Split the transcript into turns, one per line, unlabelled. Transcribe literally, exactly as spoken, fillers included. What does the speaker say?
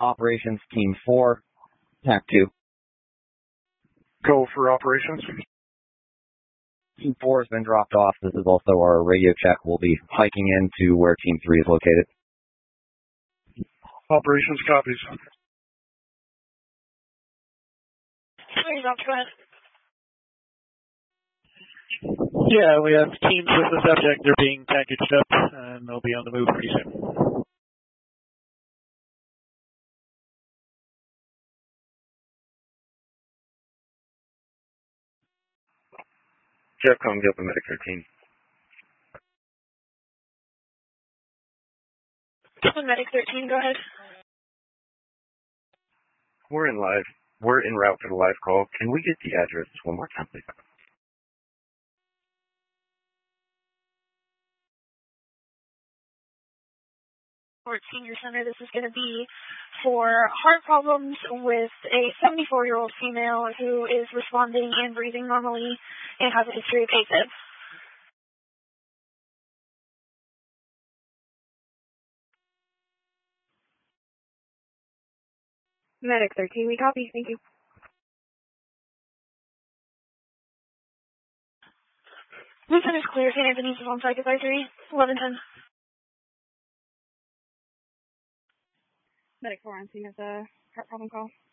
Operations Team four, Tac two.
Go for operations.
Team four has been dropped off. This is also our radio check. We'll be hiking into where Team three is located.
Operations copies.
Please, go ahead.
Yeah, we have teams with the subject. They're being packaged up, and they'll be on the move pretty soon.
Jeff, come get the Medic thirteen.
Medic thirteen, go ahead.
We're in live. We're en route for the live call. Can we get the address one more time, please?
Fort Senior Center, this is going to be for heart problems with a seventy-four-year-old female who is responding and breathing normally and has a history of AFib.
Medic thirteen, we copy. Thank you.
Lucent is clear. Saint Anthony's is on psych advisory. eleven ten.
Medic four on scene as a heart problem call.